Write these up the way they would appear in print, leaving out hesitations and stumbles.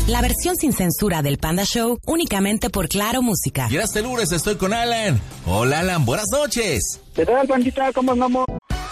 La versión sin censura del Panda Show, únicamente por Claro Música. Y este lunes estoy con Alan. Hola, Alan, buenas noches. ¿Qué tal, bandita? ¿Cómo andamos?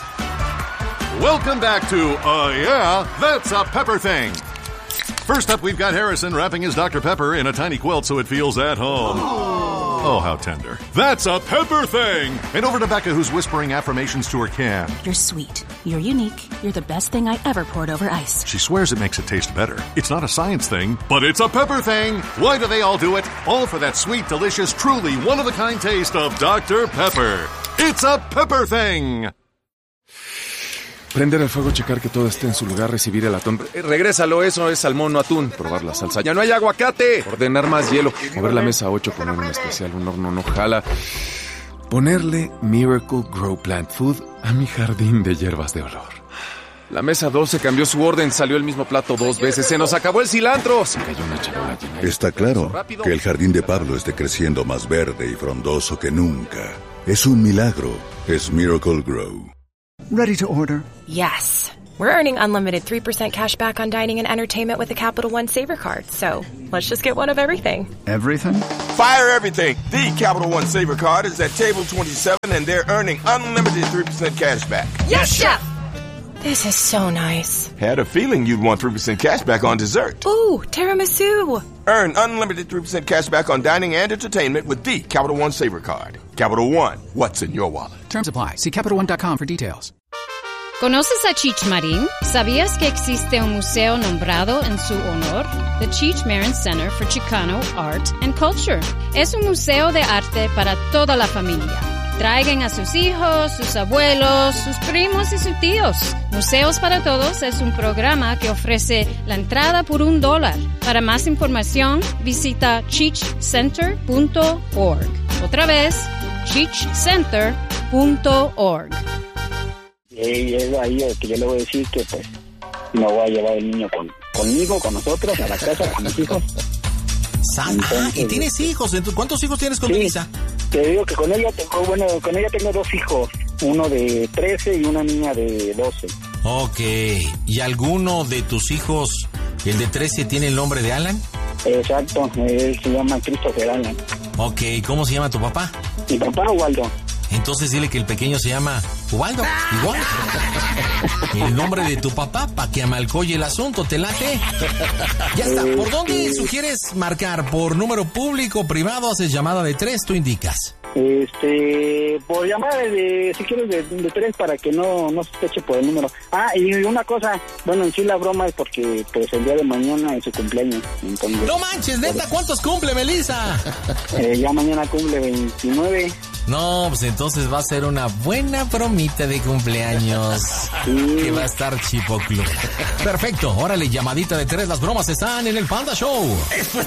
Welcome back to Yeah, That's a Pepper Thing. First up, we've got Harrison wrapping his Dr. Pepper in a tiny quilt so it feels at home. Oh, how tender. That's a Pepper Thing! And over to Becca, who's whispering affirmations to her can. You're sweet. You're unique. You're the best thing I ever poured over ice. She swears it makes it taste better. It's not a science thing, but it's a Pepper Thing! Why do they all do it? All for that sweet, delicious, truly one-of-a-kind taste of Dr. Pepper. It's a Pepper Thing! Prender el fuego, checar que todo esté en su lugar, recibir el atún. Regrésalo, eso es salmón, no atún. Probar la salsa. ¡Ya no hay aguacate! Ordenar más hielo. Mover la mesa 8, poner un especial, un horno no jala. Ponerle Miracle Grow Plant Food a mi jardín de hierbas de olor. La mesa 12 cambió su orden, salió el mismo plato 2 veces. ¡Se nos acabó el cilantro! Se cayó una charola llena. Está claro que el jardín de Pablo esté creciendo más verde y frondoso que nunca. Es un milagro. Es Miracle Grow. Ready to order? Yes. We're earning unlimited 3% cash back on dining and entertainment with the Capital One Saver Card. So let's just get one of everything. Everything? Fire everything. The Capital One Saver Card is at table 27 and they're earning unlimited 3% cash back. Yes, Chef! This is so nice. Had a feeling you'd want 3% cash back on dessert. Ooh, tiramisu. Earn unlimited 3% cash back on dining and entertainment with the Capital One Saver Card. Capital One, what's in your wallet? Terms apply. See CapitalOne.com for details. ¿Conoces a Cheech Marin? ¿Sabías que existe un museo nombrado en su honor? The Cheech Marin Center for Chicano Art and Culture. Es un museo de arte para toda la familia. Traigan a sus hijos, sus abuelos, sus primos y sus tíos. Museos para Todos es un programa que ofrece la entrada por $1. Para más información, visita cheechcenter.org. Otra vez, cheechcenter.org. Y es ahí que yo le voy a decir que pues no voy a llevar el niño conmigo, con nosotros, a la casa, con mis hijos. Entonces, ¿y tienes hijos? ¿Cuántos hijos tienes con Melissa? Te digo que con ella tengo 2 hijos, uno de 13 y una niña de 12. Ok, ¿y alguno de tus hijos, el de 13, tiene el nombre de Alan? Exacto, él se llama Christopher Alan. Ok, ¿cómo se llama tu papá? Mi papá, Waldo. Entonces dile que el pequeño se llama Ubaldo, igual. El nombre de tu papá, para que amalcoye el asunto, ¿te late? Ya está. ¿Por dónde sugieres marcar? ¿Por número público, privado? Haces llamada de 3, tú indicas. Por llamada si quieres de 3 para que no sospeche por el número. Y una cosa, bueno, en sí la broma es porque pues el día de mañana es su cumpleaños. Entonces, no manches, neta, ¿cuántos cumple Melissa? Ya mañana cumple 29. No, pues entonces va a ser una buena bromita de cumpleaños. Sí. Que va a estar chipoclo. Perfecto, órale, llamadita de 3, las bromas están en el Panda Show.